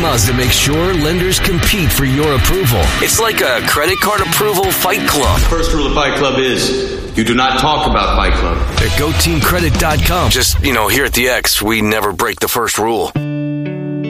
Mazda makes sure lenders compete for your approval. It's like a credit card approval fight club. First rule of Fight Club is you do not talk about Fight Club. At GoTeamCredit.com. Just, here at the X, we never break the first rule.